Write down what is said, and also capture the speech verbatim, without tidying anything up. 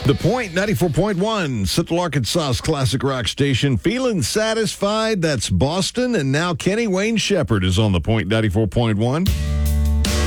The Point ninety-four point one, Central Arkansas's classic rock station. Feeling satisfied? That's Boston. And now Kenny Wayne Shepherd is on The Point ninety-four point one.